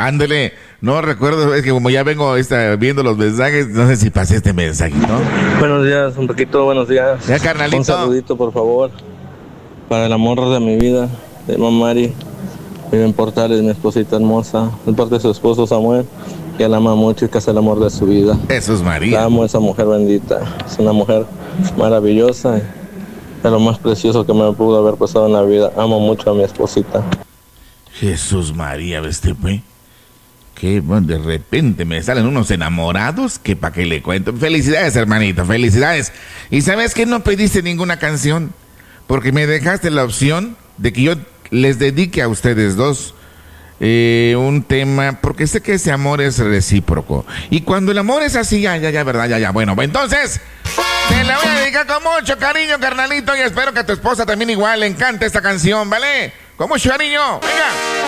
Ándele, no recuerdo, es que como ya vengo viendo los mensajes, no sé si pasé este mensajito. Buenos días, un poquito, buenos días. Ya, carnalito. Un saludito, por favor, para el amor de mi vida, de Mamari. Vive en Portales, mi esposita hermosa, de parte de su esposo Samuel, que la ama mucho y que hace el amor de su vida. Jesús María. La amo, esa mujer bendita. Es una mujer maravillosa, es lo más precioso que me pudo haber pasado en la vida. Amo mucho a mi esposita. Jesús María, ¿viste, pues? Que bueno, de repente me salen unos enamorados que para qué le cuento. Felicidades, hermanito, felicidades. Y sabes que no pediste ninguna canción, porque me dejaste la opción de que yo les dedique a ustedes dos un tema, porque sé que ese amor es recíproco. Y cuando el amor es así, ya, verdad, ya. Bueno, entonces, te la voy a dedicar con mucho cariño, carnalito, y espero que a tu esposa también igual le encante esta canción, ¿vale? Con mucho cariño, venga.